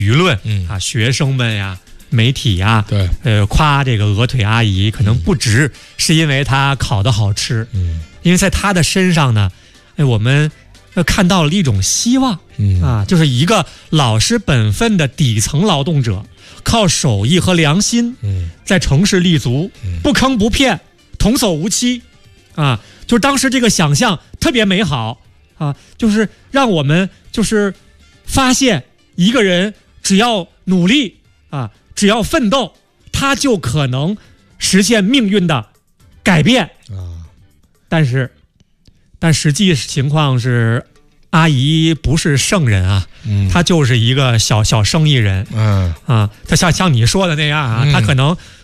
舆论啊，学生们呀、媒体呀， 对， 夸这个鹅腿阿姨可能不只是因为她烤的好吃，因为在她的身上呢，我们看到了一种希望，啊，就是一个老实本分的底层劳动者，靠手艺和良心，在城市立足，不坑不骗，童叟无欺，啊，就是当时这个想象特别美好啊，就是让我们就是发现一个人只要努力啊，只要奋斗，他就可能实现命运的改变啊。但实际情况是，阿姨不是圣人啊，她就是一个小生意人，她像你说的那样啊，她可能